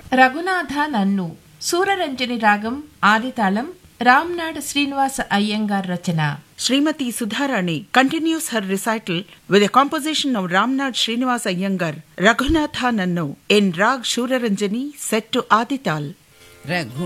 రఘునాథ నన్ను సూరరంజని రాగం ఆదితాళం రామ్నాడ్ శ్రీనివాస అయ్యంగార్ రచన. Srimati Sudharani continues her recital with a composition of Ramnad Srinivas Iyengar, Raghunatha Nannu, in Rag Shuraranjani set to Adital.